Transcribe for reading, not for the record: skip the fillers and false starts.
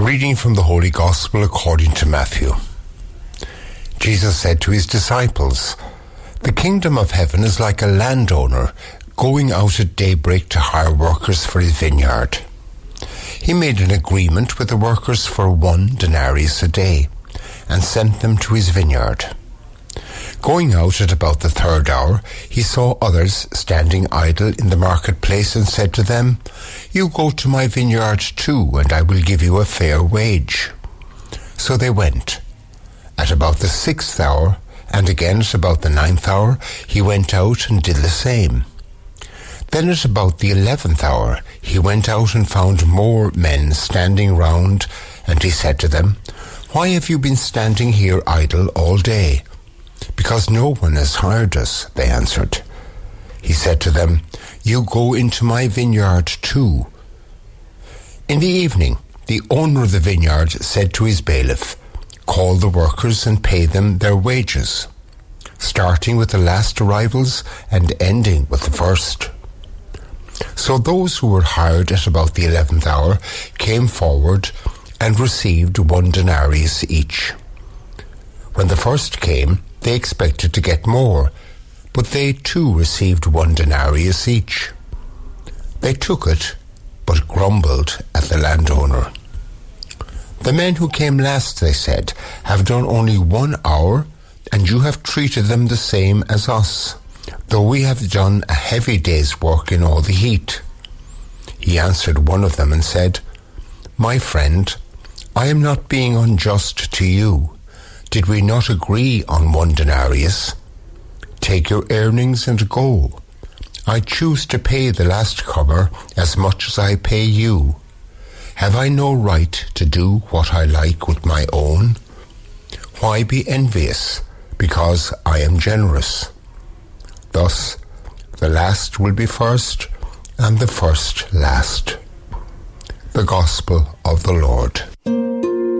reading from the Holy Gospel according to Matthew. Jesus said to his disciples, "The kingdom of heaven is like a landowner going out at daybreak to hire workers for his vineyard. He made an agreement with the workers for 1 denarius a day and sent them to his vineyard. Going out at about the 3rd hour, he saw others standing idle in the marketplace and said to them, 'You go to my vineyard too, and I will give you a fair wage.' So they went. At about the 6th hour, and again at about the 9th hour, he went out and did the same. Then at about the 11th hour, he went out and found more men standing round, and he said to them, 'Why have you been standing here idle all day?' 'Because no one has hired us,' they answered. He said to them, 'You go into my vineyard too.' In the evening, the owner of the vineyard said to his bailiff, 'Call the workers and pay them their wages, starting with the last arrivals and ending with the first.' So those who were hired at about the 11th hour came forward and received 1 denarius each. When the first came, they expected to get more, but they too received 1 denarius each. They took it, but grumbled at the landowner. 'The men who came last,' they said, 'have done only 1 hour, and you have treated them the same as us, though we have done a heavy day's work in all the heat.' He answered one of them and said, 'My friend, I am not being unjust to you. Did we not agree on 1 denarius? Take your earnings and go. I choose to pay the last comer as much as I pay you. Have I no right to do what I like with my own? Why be envious because I am generous?' Thus, the last will be first, and the first last." The Gospel of the Lord.